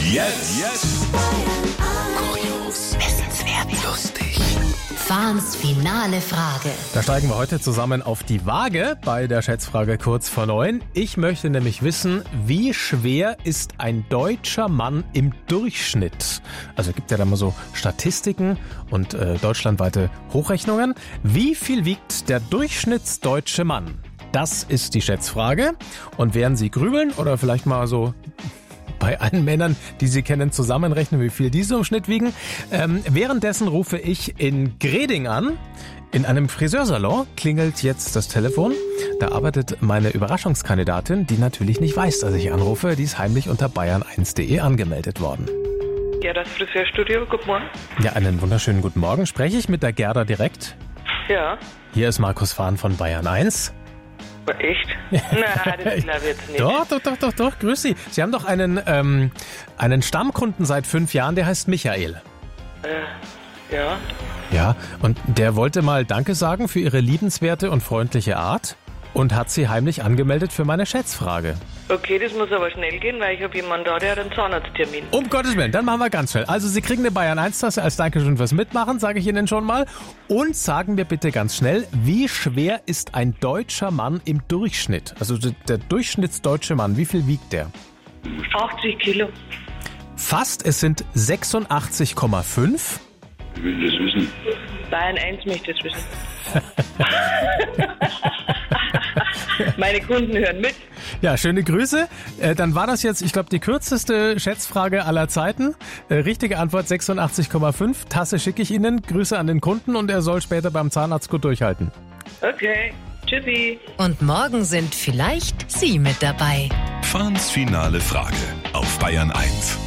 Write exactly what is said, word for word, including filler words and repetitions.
Jetzt. Jetzt. Kurios, wissenswert, lustig. Fahns finale Frage. Da steigen wir heute zusammen auf die Waage bei der Schätzfrage kurz vor neun. Ich möchte nämlich wissen, wie schwer ist ein deutscher Mann im Durchschnitt? Also es gibt ja da mal so Statistiken und äh, deutschlandweite Hochrechnungen. Wie viel wiegt der durchschnittsdeutsche Mann? Das ist die Schätzfrage. Und während Sie grübeln oder vielleicht mal so bei allen Männern, die Sie kennen, zusammenrechnen, wie viel die so im Schnitt wiegen. Ähm, währenddessen rufe ich in Greding an. In einem Friseursalon klingelt jetzt das Telefon. Da arbeitet meine Überraschungskandidatin, die natürlich nicht weiß, dass ich anrufe. Die ist heimlich unter bayern eins punkt de angemeldet worden. Ja, das Friseurstudio, guten Morgen. Ja, einen wunderschönen guten Morgen. Spreche ich mit der Gerda direkt? Ja. Hier ist Markus Fahn von Bayern eins. Echt? Nein, das glaube ich jetzt nicht. Doch, doch, doch, doch, doch, grüß Sie. Sie haben doch einen, ähm, einen Stammkunden seit fünf Jahren, der heißt Michael. Äh, ja. Ja, und der wollte mal Danke sagen für Ihre liebenswerte und freundliche Art und hat Sie heimlich angemeldet für meine Schätzfrage. Okay, das muss aber schnell gehen, weil ich habe jemanden da, der hat einen Zahnarzttermin. Um Gottes Willen, dann machen wir ganz schnell. Also Sie kriegen eine Bayern eins Tasse als Dankeschön fürs Mitmachen, sage ich Ihnen schon mal. Und sagen mir bitte ganz schnell, wie schwer ist ein deutscher Mann im Durchschnitt? Also der durchschnittsdeutsche Mann, wie viel wiegt der? achtzig Kilo. Fast, es sind sechsundachtzig Komma fünf. Ich will das wissen. Bayern eins möchte das wissen. Meine Kunden hören mit. Ja, schöne Grüße. Äh, dann war das jetzt, ich glaube, die kürzeste Schätzfrage aller Zeiten. Äh, richtige Antwort sechsundachtzig Komma fünf. Tasse schicke ich Ihnen. Grüße an den Kunden und er soll später beim Zahnarzt gut durchhalten. Okay, tschüssi. Und morgen sind vielleicht Sie mit dabei. Fahns finale Frage auf Bayern eins.